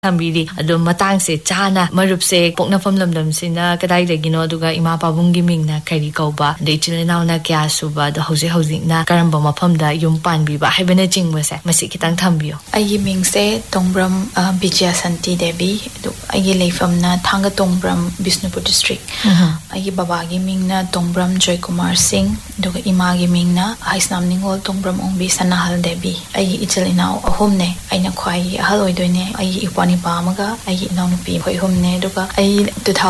Tambiri ado matang se chana marup se poknafam lamdam sina kadai legino aduga ima pabunggi mingna kari kauba de chilinaw na kya suba da hausi na karamba mafam da yum panbi ba haibana jingba se masi kitang thambiyo ai ming se Tongbram Bijaya Santi Devi adu ai leifam na Thanga Tongbram Bisnupur district ai baba gi ming na Tongbram Joy Kumar Singh duga ima gi ming na Haisnam Ningol Tongbram Ongbi Sanahal Devi ai ichilinaw ahum ne aina khwai ahal oidoine ai ipani Pamaga, I know P. Homne, Duka, I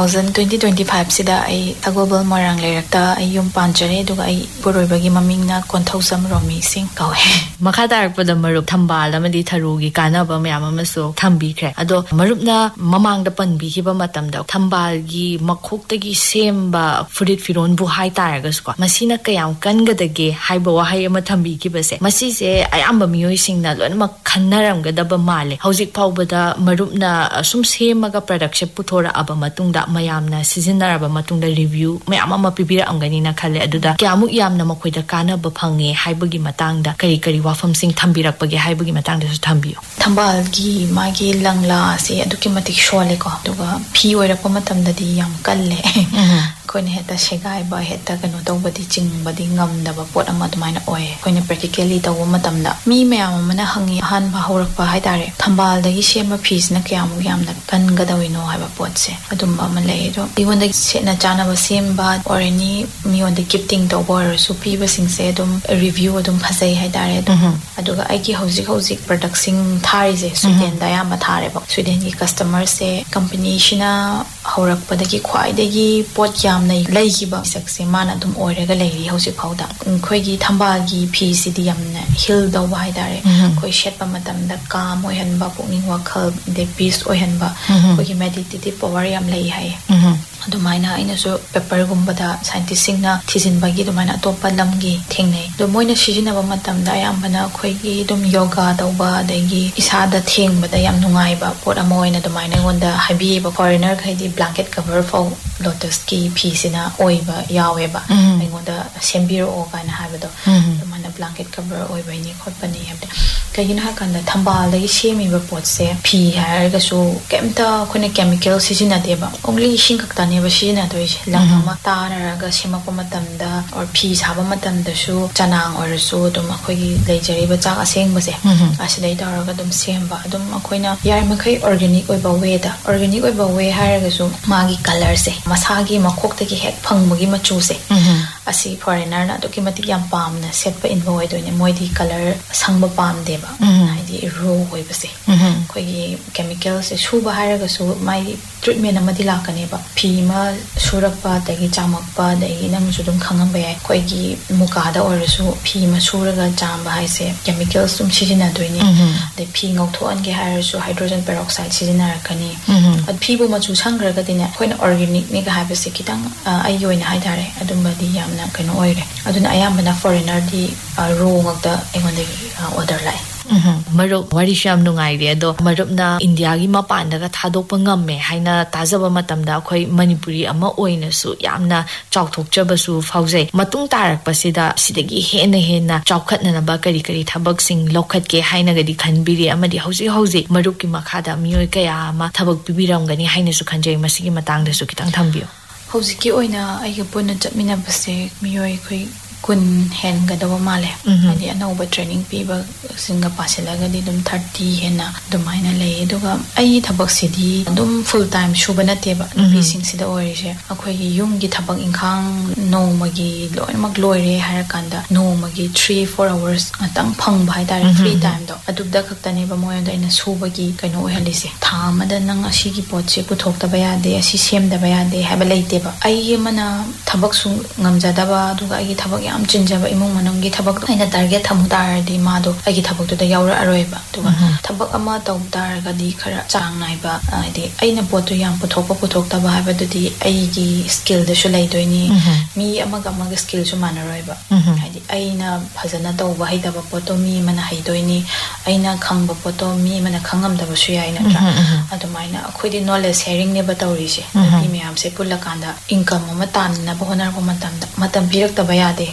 2025 Sida, I Global Marang Lecta, I Yum Panjare, Duka, I Burubagi Mamina, Contosam Romi Sing, go ahead. Makadar for the Marup Tambala, Madi Tarugi, Kanaba, Yamamaso, Tambi Cre, Ado, Marupna, Mamang the Panbi, Hibamatamda, Tambalgi, Makuktagi, Semba, Fudit Firon, Buhai Targasqua, Masina Kayam, Kanga the Gay, Haibo, Hayamatambi, Kibase, Masise, I am a musing that Makanaram Gadaba Male, Howsik Paubada, Marupna sum semaga production puthora aba matungda mayamna seasonaraba matungda review mayama pibira amgani na khale aduda kyamu yamna makhoida kana ba phange haibagi matangda kari wafam sing thambirakpagi haibagi matangda su thambiyo Thambal gi magi langla se aduki matik shole ko duga phi oirakpa matamda di yam kalle koine heta shegai ba heta kano tawbadi chingbadi ngamdaba pot ama dumaina oy koine practically tawa matamda mi mayam amana hangi han ba horakpa haidare Thambal dagi shema fees na kyamu yamna kangadawi no haiba potse adumba malay do iwonda sena chana ba semba or any mi on the gifting to bor so piba singse adum review adum phasai haidare aduga aiki hauzik production tharize Sweden da yama thare ba Sweden gi customer se company shina haurakpadagi khwaidagi pot yamna leigiba sakse mana dum oirega leiri hauzik phauda khoigi Thambal gi phi sidi yamna hil do ba haidare khoi shetpa matamda kam oihanba pukning wakhal de peace oihanba khoigi meditative power yam lei hai adumaina ina so paper gumbada scientist singna thisinbagi dumaina topa lamgi thengnei do moina sijina ba matamda yamana khoigi dum yoga tawba degi isada thengbada yam nungai ba pot amoina dumaina gonda habi ba foreigner khaidi blanket cover for lotus ki pisina oiba yawe ba aingonda sembiro o kana habado dumaina blanket cover oiba ni khotpani habde kayina hakanda Thambal dagi shemi ba pot se phi harga so kemta khone chemical sijina deba only sing kakta ne ba sijina doi langama tararaga semapa matamda or phi saba matamda su chanang or su dum akhoi leijari ba chak aseng ba se asidai taraga dum semba dum akhoina yar makhai organic oiba way da organic oiba way haraga su magi color se masagi makhok tagi hek phangmagi machu se asi foreigner na doki mati yam pamna setpa invoid doine moidi color sangba pam deba haidi raw oiba se khoi chemical se suba haraga su mai treatment amadi lakane ba phi ma surakpa dagi chamakpa dagi nang su dum khangam ba yai khoi gi mukada or su phi ma suraga chamba hai se chemicals sum sijina doine de phi ngau thoan ge har su hydrogen peroxide sijina rakani ad phi bu ma chu sangra ga dine khoina organic ne ga ha se kitang ai yoina hai dare adumba di yamna kano oire aduna ayambana foreigner di raw ngakta engonde order lai Marup wari sham nungai re do marupna India gi mapanda ga thadokpa ngamme haina tajaba matamda khoi Manipuri ama oina su yamna chawthokchaba su faujai matung tarakpa sida sidagi hena chawkhatna ba kari thabak sing lokhat ke haina ga di khanbiri amadi hauji marup ki makhada miyoi kaya ama thabak pibiram gani haina su khanjai masigi matangda su kitang thambiyo hauji ki oina ai puna chatmina base miyoi khoi kun hen gadawa male adi anauba training piba singa paselaga di dum 30 hena dumaina lei duga ai thabak sidi dum full time shuba na teba bi sing sida orise akhoi gi yum gi thabak inkhang no magi loi mak loire harakanda no magi 3-4 hours atang phang bhai dar free time do adubda khaktane ba moy da ina shuba gi kaino ohalise thamada nang asi gi potche puthokta ba yade asi semda ba yade haba leite ba ai mana thabak su ngamjada ba duga ai thabak am chinjaba imong manamgi thabak aina target thamudar di mado agi thabak tu da yaura aroiba tuga thabak ama tawdar ga di khara chang nai ba adi aina potu yam puthokta ba haba du di aigi skill da shulai doini mi ama ga skill su manaroiba adi aina phajana tawba haida ba poto mi mana haidoini aina khangba poto mi mana khangam da ba su yai na adumaina akhoi knowledge sharing ne ba tawri se mi am se pulakanda income ama tan na ba honar ko matam pirak ta ba yade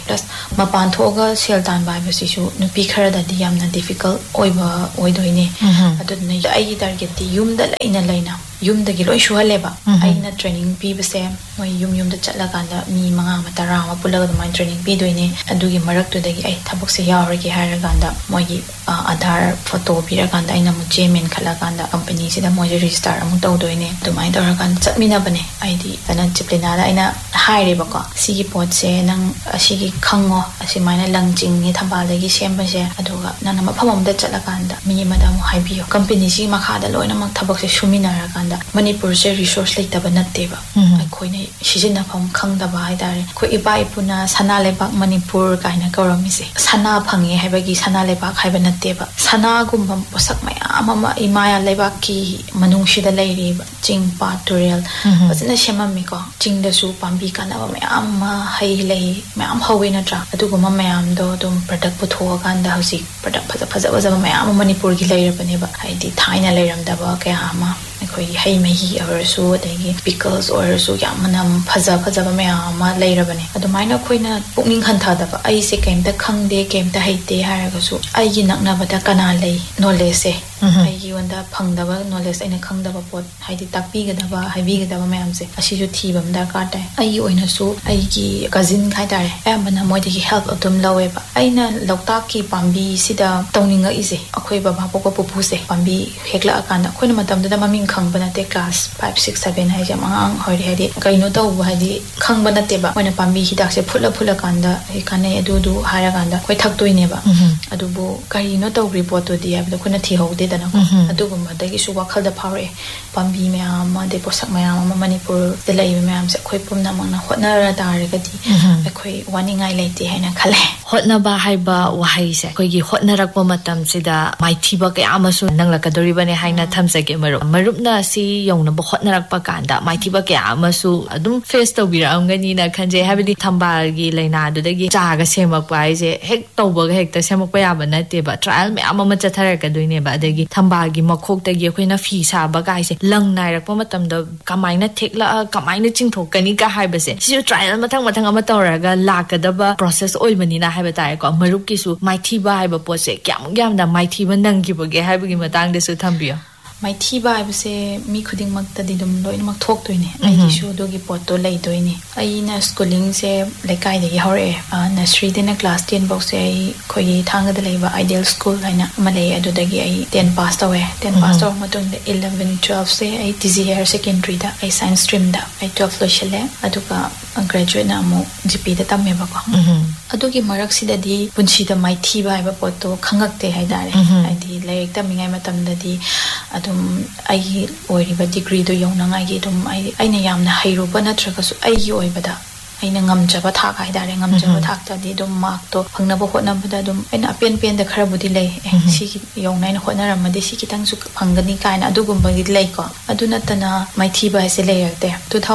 plus mapan thoga sel tan bai ba sisu nupi kharadadi yamna difficult oiba oidoine aduna ai target ti yumda laina yumdagi loi shuhaleba aina training pibase moi yumda chatlaganda mi manga matara ma pulaga mai training pi doine adugi maraktudagi ai thabak se yauragi haraganda moi Aadhaar photo piraganda aina mu jemen khalaganda company sida moi register amu tawdoine dumai doraganda chatmina bane aidi anan disciplinada aina haireba ko sigi pot se nang asigi khango asimaina langjing ni thambaldagi sembase aduga nana maphamamda chatlaganda mi madam haibiyo company si makhada loina mak thabak se suminaraganda Manipur se resource leitaba natteba akoine sijina pham khangdaba haidare ko iba ipuna sana lebak Manipur kaina kawramise sana phange haibagi sana lebak haibana teba sana gumba posak mayam ama imaya lebak ki manungshida leiriba ching pa tutorial wasina shemami ko ching da su pambi kana mayam ma hai lei mayam hawe na tra aduguma mayam do dum product putho ganda hausi product phaja mayam Manipur gi leirabane ba haidi thaina leiramdaba kaya ama koi hai mahi awarsu adagi pickles awarsu yamanam phaja mayam leirabane adumaina koina pukning hanthadaba ai se kemta khangde kemta haite haragasu ai gi naknabada kana lei knowledge se ai gi wanda phangdaba knowledge aina khangdaba pot haidi takpi gadaba haibi gadaba mayam se asisu thibam darkar tai ai oina su ai gi cousin khaitare amana moidagi help adum laweba aina loktak ki pambi sida tawninga ise akhoi baba poko pupu se pambi hekla akanda koina matamda maming khangba nate class 5 6 7 hai jam ang hori hadi kaino taw hadi khangba nate ba moina pambi hidak se phula kanda he kane adu hara kanda koi thaktoine ba adubu kaino taw report to dia ba khona thi hode dana ko adugumba dagi su wakhal da phare pambi me ama de posak me ama Manipur de lai me am se khoi pumna mangna hotnara taragati khoi waningai leite haina khale hotnaba haiba wahai se koi gi hotnarakpa matam sida maithiba kaya amasu nanglakadori bane haina thamsage marupna si yongnaba hotnarakpa kanda maithiba kaya amasu adum face tawbiramgani na khanje habidi thambal gi laina adudagi chaga semakpa aise hek tawbaga hekta semakpa yaba nateba trial me ama chatharakadoine ba adagi thambal gi makhokta gi khoina fi saba ga aise lang nairakpa matamda kamaina thekla kamaina chingthokani ka haibase sisu trial mathang ama tawraga lakadaba process oibani na haiba tae ko marup kisu maithiba haiba pose kyam da maithiba nangibage haibagi matang desu thambiyo maithiba aibase mi khuding makta di dum loina mak thok toine ai gi shu dogi pot to lei toine ai na schooling se lekai de hore nursery de na class 10 box se ai khoi thanga de leiba ideal school haina malai adu dagi ai 10 pass tawe 10 pass taw matun de 11 12 se ai TZR secondary da ai science stream da ai 12 lo shele adu ka graduate na mo GP da tamme ba ko adu gi marak sida di punsi da maithiba aiba pot to khangak te haidare ai di laik ta mingai matam da di adum ai oiriba degree do yonangai gi dum ai aina yamna hairuba natragasu ai gi oibada aina ngamjaba thak haidare ngamjaba thak ta di dum mark to phangnaba hotnabada dum aina pen da khara budi lei si yongnai na hotnara made si kitang su phangani kaina adugumba gi lei ko aduna tana maithiba ase layerte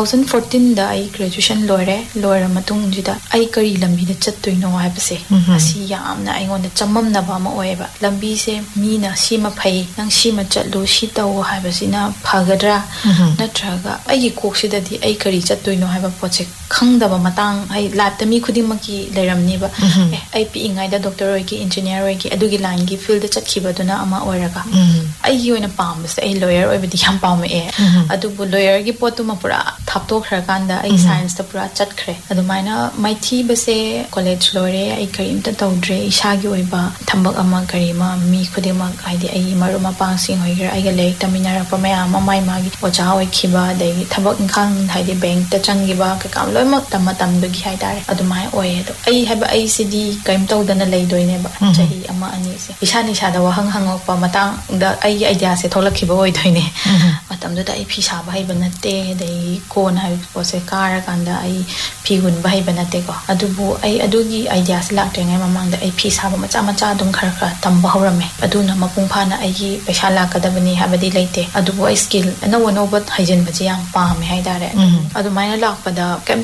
2014 da ai graduation loira matung jida ai kari lambi da chattoino haibase asi yamna aingonda chammamna ba ma oeba lambi se mina sima phai nang sima chatlo si taw haibasina phagadra natraga ai koksida di ai kari chattoino haiba project khangda matang ai latta mi khuding maki leiramni ba ai pi ingai da doctor oi ki engineer oi ki adugi line gi field da chatkhiba duna ama oraga ai gi oina pambas ai lawyer oi bidi ham pam e adu bu lawyer gi potu ma pura thapto khra kanda ai science ta pura chatkhre adu maina maithi base college lore ai karim ta tawdre isa gi oi ba thambak ama karima mi khuding ma ai di ai maru ma pang sing hoi gra ai ga lek taminara pa ma ama mai ma gi ocha oi khiba dai thabak inkhang hai di bank ta changi ba ka kam loi mak matam bagi haidare adumai oye do ai haba ai sidi kaim tawdana leidoine ba chahi ama ani se isani sada wa hang pa matang da ai idea se tholakhiba oi doine matam da ai phi sa ba hai banate dai kon hai pose kara kanda ai phi gun ba hai banate ko adubu ai adugi idea se lak tengai mamang da ai phi sa ba macha dum khara tamba horame aduna mapung phana ai gi paisa lakadabani habadi leite adubu ai skill no but haijen baji yang pa me haidare adumai lakpada kamta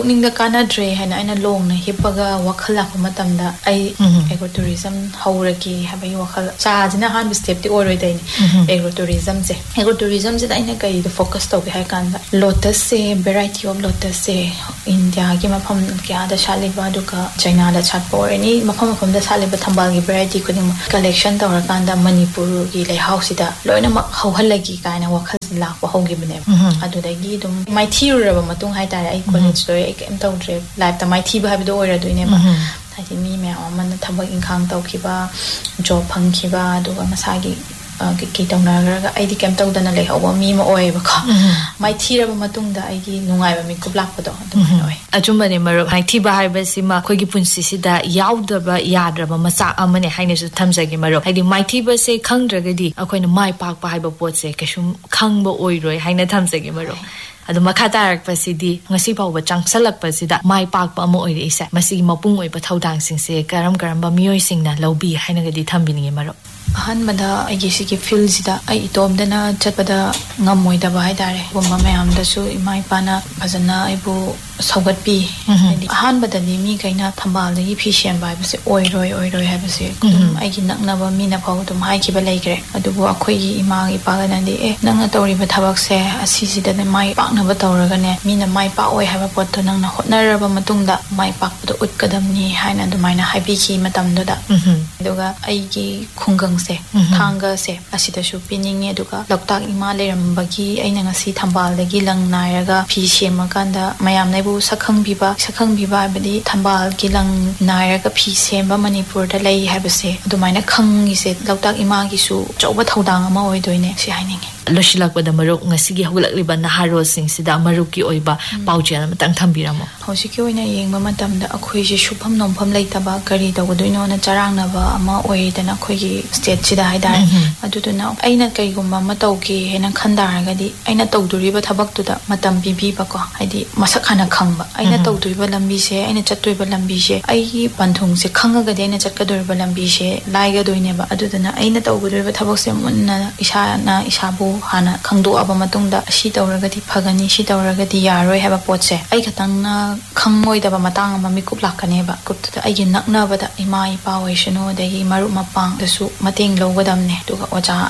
ꯄꯨꯛꯅꯤꯡꯗ ꯀꯥꯟꯅꯗ꯭ꯔꯦ ꯍꯥꯏꯅ ꯑꯩꯅ ꯂꯣꯡꯅ ꯍꯤꯞꯄꯒ ꯋꯥꯈꯜ ꯂꯥꯛꯄ ꯃꯇꯝꯗ ꯑꯩ agro tourism ꯍꯧꯔꯒꯦ ꯍꯥꯏꯕꯒꯤ ꯋꯥꯈꯜ ꯆꯥꯁꯤꯅ ꯑꯍꯥꯟꯕ ꯁ꯭ꯇꯦꯞꯇꯤ ꯑꯣꯏꯔꯣꯏꯗꯣꯏꯅꯤ ꯑꯦꯒ꯭ꯔꯣ ꯇꯨꯔꯤꯖꯝꯁꯦ ꯑꯦꯒ꯭ꯔꯣ ꯇꯨꯔꯤꯖꯝꯁꯤꯗ ꯑꯩꯅ ꯀꯩꯗ ꯐꯣꯀꯁ ꯇꯧꯒꯦ ꯍꯥꯏ ꯀꯥꯟꯗ ꯂꯣꯇꯁꯁꯦ ꯚꯦꯔꯥꯏꯇꯤ ꯑꯣꯐ ꯂꯣꯇꯁꯁꯦ ꯏꯟꯗꯤꯌꯥꯒꯤ ꯃꯐꯝ ꯀꯌꯥꯗ ꯁꯥꯠꯂꯤꯕ ꯑꯗꯨꯒ ꯆꯩꯅꯥꯗ ꯁꯥꯠꯄ ꯑꯣꯏꯔꯅꯤ ꯃꯐꯝ ꯃꯐꯝꯗ ꯁꯥꯠꯂꯤꯕ ꯊꯝꯕꯥꯜꯒꯤ ꯚꯦꯔꯥꯏꯇꯤ ꯈꯨꯗꯤꯡꯃꯛ ꯀꯂꯦꯛꯁꯟ ꯇꯧꯔꯀꯥꯟꯗ ꯃꯅꯤꯄꯨꯔꯒꯤ ꯂꯩꯍꯥꯎꯁꯤꯗ ꯂꯣꯏꯅꯃꯛ ꯍꯧꯍꯜꯂꯒꯤ ꯀꯥꯏꯅ ꯋꯥꯈꯜ ꯂꯥꯛꯄ ꯍꯧꯈꯤꯕꯅꯦꯕ ꯑꯗꯨꯗꯒꯤ ꯑꯗꯨꯝ ꯃꯥꯏꯊꯤꯔꯨꯔꯕ ꯃꯇꯨꯡ ꯍꯥꯏꯇꯥꯔꯦ ꯑꯩ ꯀꯣꯂꯦꯖ ꯂꯣꯏꯔꯦ ꯑꯩ ꯀꯩꯝ ꯇꯧꯗ꯭ꯔꯦ ꯂꯥꯏꯐꯇ ꯃꯥꯏꯊꯤꯕ ꯍꯥꯏꯕꯗꯣ ꯑꯣꯏꯔꯗꯣꯏꯅꯦꯕ ꯍꯥꯏꯗꯤ ꯃꯤ ꯃꯌꯥꯝ ꯑꯃꯅ ꯊꯕꯛ ꯏꯪꯈꯥꯡ ꯇꯧꯈꯤꯕ ꯖꯣꯕ ꯐꯪꯈꯤꯕ ꯑꯗꯨꯒ ꯃꯁꯥꯒꯤ ꯀꯩ ꯇꯧꯅꯔꯒ ꯑꯩꯗꯤ ꯀꯩꯝ ꯇꯧꯗꯅ ꯂꯩꯍꯧꯕ ꯃꯤ ꯑꯃ ꯑꯣꯏꯌꯦꯕꯀꯣ ꯃꯥꯏꯊꯤꯔꯕ ꯃꯇꯨꯡꯗ ꯑꯩꯒꯤ ꯅꯨꯡꯉꯥꯏꯕ ꯃꯤꯀꯨꯞ ꯂꯥꯛꯄꯗꯣ ꯑꯗꯨꯃꯥꯏꯅ ꯑꯣꯏ ꯑꯆꯨꯝꯕꯅꯦ ꯃꯔꯨꯞ ꯃꯥꯏꯊꯤꯕ ꯍꯥꯏꯕꯁꯤꯃ ꯑꯩꯈꯣꯏꯒꯤ ꯄꯨꯟꯁꯤꯁꯤꯗ ꯌꯥꯎꯗꯕ ꯌꯥꯗ꯭ꯔꯕ ꯃꯆꯥꯛ ꯑꯃꯅꯦ ꯍꯥꯏꯅꯁꯨ ꯊꯝꯖꯒꯦ ꯃꯔꯨꯞ ꯍꯥꯏꯗꯤ ꯃꯥꯏꯊꯤꯕꯁꯦ ꯈꯪꯗ꯭ꯔꯒꯗꯤ ꯑꯩꯈꯣꯏꯅ ꯃꯥꯏ ꯄꯥꯛꯄ ꯍꯥꯏꯕ ꯄꯣꯠꯁꯦ ꯀꯩꯁꯨꯝ ꯈꯪꯕ ꯑꯣꯏꯔꯣꯏ ꯍꯥꯏꯅ ꯊꯝꯖꯒꯦ ꯃꯔꯨꯞ ꯑꯗꯨ ꯃꯈꯥ ꯇꯥꯔꯛꯄꯁꯤꯗꯤ ꯉꯁꯤ ꯐꯥꯎꯕ ꯆꯪꯁꯜꯂꯛꯄꯁꯤꯗ ꯃꯥꯏ ꯄꯥꯛꯄ ꯑꯃ ꯑꯣꯏꯔꯛꯏꯁꯦ ꯃꯁꯤꯒꯤ ꯃꯄꯨꯡ ꯑꯣꯏꯕ ꯊꯧꯗꯥꯡꯁꯤꯡꯁꯦ ꯀꯔꯝꯕ ꯃꯤꯑꯣꯏꯁꯤꯡꯅ ꯂꯧꯕꯤ ꯍꯥꯏꯅꯒꯗꯤ ꯊꯝꯕꯤꯅꯤꯡꯉꯤ ꯃꯔꯨꯞ ꯑꯍꯥꯟꯕꯗ ꯑꯩꯒꯤ ꯁꯤꯒꯤ ꯐꯤꯜꯁꯤꯗ ꯑꯩ ꯏꯇꯣꯝꯗꯅ ꯆꯠꯄꯗ ꯉꯝꯃꯣꯏꯗꯕ ꯍꯥꯏꯇꯥꯔꯦ ꯒꯨꯝꯕ ꯃꯌꯥꯝꯗꯁꯨ ꯏꯃꯥ ꯏꯄꯥꯅ ꯐꯖꯅ ꯑꯩꯕꯨ ꯁꯧꯒꯠꯄꯤ ꯍꯥꯏꯗꯤ ꯑꯍꯥꯟꯕꯗꯗꯤ ꯃꯤꯈꯩꯅ ꯊꯝꯕꯥꯜꯗꯒꯤ ꯐꯤ ꯁꯦꯝꯕ ꯍꯥꯏꯕꯁꯦ ꯑꯣꯏꯔꯣꯏ ꯍꯥꯏꯕꯁꯦ ꯑꯗꯨꯝ ꯑꯩꯒꯤ ꯅꯛꯅꯕ ꯃꯤꯅ ꯐꯥꯎ ꯑꯗꯨꯝ ꯍꯥꯏꯈꯤꯕ ꯂꯩꯈ꯭ꯔꯦ ꯑꯗꯨꯕꯨ ꯑꯩꯈꯣꯏꯒꯤ ꯏꯃꯥꯒ ꯏꯄꯥꯒꯅꯗꯤ ꯅꯪꯅ ꯇꯧꯔꯤꯕ ꯊꯕꯛꯁꯦ ꯑꯁꯤꯁꯤꯗꯅꯦ ꯃꯥꯏ ꯄꯥꯛꯅꯕ ꯇꯧꯔꯒꯅꯦ ꯃꯤꯅ ꯃꯥꯏ ꯄꯥꯛꯑꯣꯏ ꯍꯥꯏꯕ ꯄꯣꯠꯇꯣ ꯅꯪꯅ ꯍꯣꯠꯅꯔꯕ ꯃꯇꯨꯡꯗ ꯃꯥꯏ ꯄꯥꯛꯄꯗꯣ ꯎꯠꯀꯗꯕꯅꯤ ꯍꯥꯏꯅ ꯑꯗꯨꯃꯥꯏꯅ ꯍꯥꯏꯕꯤꯈꯤ ꯃꯇꯝꯗꯨꯗ ꯑꯗꯨꯒ ꯑꯩꯒꯤ ꯈꯨꯡꯒꯪꯁꯦ ꯊꯥꯡꯒꯁꯦ ꯑꯁꯤꯗꯁꯨ ꯄꯤꯅꯤꯡꯉꯤ ꯑꯗꯨꯒ ꯂꯣꯛꯇꯥꯛ ꯏꯃꯥ ꯂꯩꯔꯝꯕꯒꯤ ꯑꯩꯅ ꯉꯁꯤ ꯊꯝꯕꯥꯜꯗꯒꯤ ꯂꯪ ꯅꯥꯏꯔꯒ ꯐꯤ ꯁꯦꯝꯃꯀꯥꯟꯗ ꯃꯌꯥꯝꯅ ꯑꯩꯕꯨ ꯁꯛꯈꯪꯕꯤꯕ ꯍꯥꯏꯕꯗꯤ ꯊꯝꯕꯥꯜꯒꯤ ꯂꯪ ꯅꯥꯏꯔꯒ ꯐꯤ ꯁꯦꯝꯕ ꯃꯅꯤꯄꯨꯔꯗ ꯂꯩ ꯍꯥꯏꯕꯁꯦ ꯑꯗꯨꯃꯥꯏꯅ ꯈꯪꯉꯤꯁꯦ ꯂꯣꯛꯇꯥꯛ ꯏꯃꯥꯒꯤꯁꯨ ꯑꯆꯧꯕ ꯊꯧꯗꯥꯡ ꯑꯃ ꯑꯣꯏꯗꯣꯏꯅꯦ ꯁꯤ ꯍꯥꯏꯅꯤꯡꯉꯤ ꯂꯣꯏꯁꯤꯜꯂꯛꯄꯗ ꯃꯔꯨꯞ ꯉꯁꯤꯒꯤ ꯍꯧꯒꯠꯂꯛꯂꯤꯕ ꯅꯍꯥꯔꯣꯜꯁꯤꯡꯁꯤꯗ ꯃꯔꯨꯞꯀꯤ ꯑꯣꯏꯕ ꯄꯥꯎꯖꯦꯜ ꯑꯃꯇꯪ ꯊꯝꯕꯤꯔꯝꯃꯣ ꯍꯧꯖꯤꯛꯀꯤ ꯑꯣꯏꯅ ꯌꯦꯡꯕ ꯃꯇꯝꯗ ꯑꯩꯈꯣꯏꯁꯦ ꯁꯨꯐꯝ ꯅꯣꯝꯐꯝ ꯂꯩꯇꯕ ꯀꯔꯤ ꯇꯧꯒꯗꯣꯏꯅꯣꯅ ꯆꯔꯥꯡꯅꯕ ꯑꯃ ꯑꯣꯏꯗꯅ ꯑꯩꯈꯣꯏꯒꯤ ꯁ꯭ꯇꯦꯠꯁꯤꯗ ꯍꯥꯏꯇꯥꯔꯦ ꯑꯗꯨꯗꯨꯅ ꯑꯩꯅ ꯀꯩꯒꯨꯝꯕ ꯑꯃ ꯇꯧꯒꯦ ꯍꯥꯏꯅ ꯈꯟ ꯇꯥꯔꯒꯗꯤ ꯑꯩꯅ ꯇꯧꯗꯣꯔꯤꯕ ꯊꯕꯛꯇꯨꯗ ꯃꯇꯝ ꯄꯤꯕꯤꯕꯀꯣ ꯍꯥꯏꯗꯤ ꯃꯁꯛ ꯍꯥꯟꯅ ꯈꯪꯕ ꯑꯩꯅ ꯇꯧꯗꯣꯔꯤꯕ ꯂꯝꯕꯤꯁꯦ ꯑꯩꯅ ꯆꯠꯇꯣꯏꯕ ꯂꯝꯕꯤꯁꯦ ꯑꯩꯒꯤ ꯄꯟꯊꯨꯡꯁꯦ ꯈꯪꯉꯒꯗꯤ ꯑꯩꯅ ꯆꯠꯀꯗꯣꯔꯤꯕ ꯂꯝꯕꯤꯁꯦ ꯂꯥꯏꯒꯗꯣꯏꯅꯦꯕ ꯑꯗꯨꯗꯨꯅ ꯑꯩꯅ ꯇꯧꯒꯗꯣꯔꯤꯕ ꯊꯕꯛꯁꯦ ꯃꯨꯟꯅ ꯏꯁꯥꯅ ꯏꯁꯥꯕꯨ ꯍꯥꯟꯅ ꯈꯪꯗꯣꯛꯑꯕ ꯃꯇꯨꯡꯗ ꯁꯤ ꯇꯧꯔꯒꯗꯤ ꯐꯒꯅꯤ ꯁꯤ ꯇꯧꯔꯒꯗꯤ ꯌꯥꯔꯣꯏ ꯍꯥꯏꯕ ꯄꯣꯠꯁꯦ ꯑꯩ ꯈꯛꯇꯪꯅ ꯈꯪꯉꯣꯏꯗꯕ ꯃꯇꯥꯡ ꯑꯃ ꯃꯤꯀꯨꯞ ꯂꯥꯛꯀꯅꯦꯕ ꯃꯤꯀꯨꯞꯇꯨꯗ ꯑꯩꯒꯤ ꯅꯛꯅꯕꯗ ꯏꯃꯥ ꯏꯄꯥ ꯑꯣꯏꯁꯅꯨ ꯑꯗꯒꯤ ꯃꯔꯨꯞ ꯃꯄꯥꯡꯗꯁꯨ ꯃꯇꯦꯡ ꯂꯧꯒꯗꯕꯅꯦ ꯑꯗꯨꯒ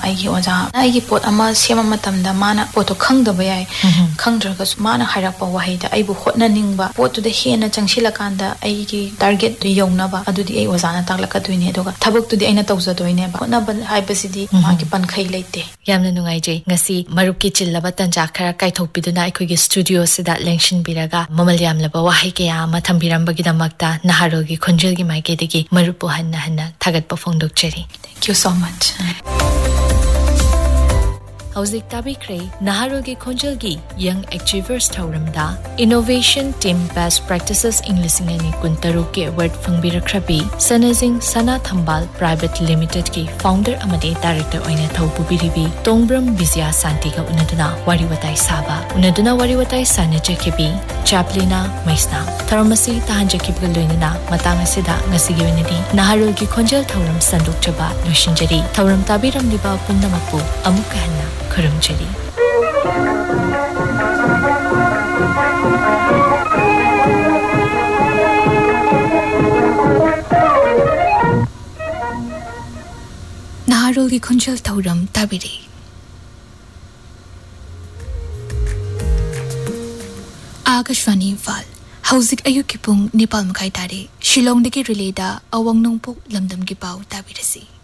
ꯑꯩꯒꯤ ꯄꯣꯠ ꯑꯃ ꯁꯦꯝꯕ ꯃꯇꯝꯗ ꯃꯥꯅ ꯄꯣꯠꯇꯣ ꯈꯪꯗꯕ ꯌꯥꯏ ꯈꯪꯗ꯭ꯔꯒꯁꯨ ꯃꯥꯅ ꯍꯥꯏꯔꯛꯄ ꯋꯥꯍꯩꯗ ꯑꯩꯕꯨ ꯍꯣꯠꯅꯅꯤꯡꯕ ꯄꯣꯠꯇꯨꯗ ꯍꯦꯟꯅ ꯆꯪꯁꯤꯜꯂꯀꯥꯟda ꯑꯩꯒꯤ ꯇꯥꯔꯒꯦꯠꯇꯨ ꯌꯧꯅꯕ ꯑꯗꯨꯗꯤ ꯑꯩ ꯑꯣꯖꯥꯅ ꯇꯥꯛꯂꯛꯀꯗꯣꯏꯅꯦ ꯑꯗꯨꯒ ꯊꯕꯛꯇꯨꯗꯤ ꯑꯩꯅ ꯇꯧꯖꯗꯣꯏꯅꯦꯕ ꯍꯣꯠꯅꯕ ꯍꯥꯏꯕꯁꯤꯗꯤ ꯃꯥꯒꯤ ꯄꯟꯈꯩ ꯂꯩꯇꯦ ꯌꯥꯝꯅ ꯅꯨꯡꯉꯥꯏꯖꯩ ꯉꯁꯤ ꯃꯔꯨꯞꯀꯤ ꯆꯤꯜꯂꯕ ꯇꯟꯖꯥ ꯈꯔ ꯀꯥꯏꯊꯣꯛꯄꯤꯗꯨꯅ ꯑꯩꯈꯣꯏꯒꯤ ꯁ꯭ꯇꯨꯗꯤꯑꯣꯁꯤꯗ ꯂꯦꯡꯁꯤꯟꯕꯤꯔꯒ ꯃꯃꯜ ꯌꯥꯝꯂꯕ ꯋꯥꯍꯩ ꯀꯌꯥ ꯑꯃ ꯊꯝꯕꯤꯔꯝꯕꯒꯤꯗꯃꯛꯇ ꯅꯍꯥꯔꯣꯜꯒꯤ ꯈꯣꯟꯖꯦꯜꯒꯤ ꯃꯥꯏꯀꯩꯗꯒꯤ ꯃꯔꯨꯞꯄꯨ ꯍꯟꯅ ꯊꯥꯒꯠꯄ ꯐꯣꯡꯗꯣꯛꯆꯔꯤ Thank you so much. ꯍꯧꯖꯤꯛ ꯇꯥꯕꯤꯈ꯭ꯔꯦ ꯅꯍꯥꯔꯣꯜꯒꯤ ꯈꯣꯟꯖꯦꯜꯒꯤ ꯌꯪ ꯑꯦꯆꯤꯚꯔꯁ ꯊꯧꯔꯝꯗ ꯏꯅꯣꯚꯦꯁꯟ ꯇꯤꯝ ꯕꯦꯁ ꯄ꯭ꯔꯦꯛꯇꯤꯁꯦꯁ ꯏꯪ 2023ꯒꯤ ꯑꯦꯋꯥꯔꯗ ꯐꯪꯕꯤꯔꯛꯈ꯭ꯔꯕꯤ ꯁꯅꯥꯖꯤꯡ ꯁꯅꯥ ꯊꯝꯕꯥꯜ ꯄ꯭ꯔꯥꯏꯚꯦꯠ ꯂꯤꯃꯤꯇꯦꯗꯀꯤ ꯐꯥꯎꯟꯗꯔ ꯑꯃꯗꯤ ꯗꯥꯏꯔꯦꯛꯇꯔ ꯑꯣꯏꯅ ꯊꯧꯄꯨꯕꯤꯔꯤꯕꯤ ꯇꯣꯡꯕ꯭ꯔꯝ ꯕꯤꯖꯌ ꯁꯥꯟꯇꯤꯒ ꯎꯅꯗꯨꯅ ꯋꯥꯔꯤ ꯋꯥꯇꯥꯏ ꯁꯥꯕ ꯎꯅꯗꯨꯅ ꯋꯥꯔꯤ ꯋꯥꯇꯥꯏ ꯁꯥꯟꯅꯖꯈꯤꯕꯤ ꯆꯥꯞꯂꯤꯅꯥ ꯃꯩꯁꯅꯥꯝ ꯊꯧꯔꯝ ꯑꯁꯤ ꯇꯥꯍꯟꯖꯈꯤꯕꯒ ꯂꯣꯏꯅꯅ ꯃꯇꯥꯡ ꯑꯁꯤꯗ ꯉꯁꯤꯒꯤ ꯑꯣꯏꯅꯗꯤ ꯅꯍꯥꯔꯣꯜꯒꯤ ꯈꯣꯟꯖꯦꯜ ꯊꯧꯔꯝ ꯁꯟꯗꯣꯛꯆꯕ ꯂꯣꯏꯁꯤꯟꯖꯔꯤ ꯊꯧꯔꯝ ꯇꯥꯕꯤꯔꯝꯂꯤꯕ ꯄꯨꯝꯅꯃꯛꯄꯨ ꯑꯃꯨꯛꯀ ꯍꯟꯅ ꯈꯨꯔꯨꯝꯖꯔꯤ ꯅꯍꯥꯔꯣꯜꯒꯤ ꯈꯣꯟꯖꯦꯜ ꯊꯧꯔꯝ ꯇꯥꯕꯤꯔꯤ आकाशवाणी इम्फाल हौजिक अयुक्की पुंग 9:30 तारे शिलोंगदगी रिलेदा अवंग नोंपोक लमदमगी पाउ ताबिरसी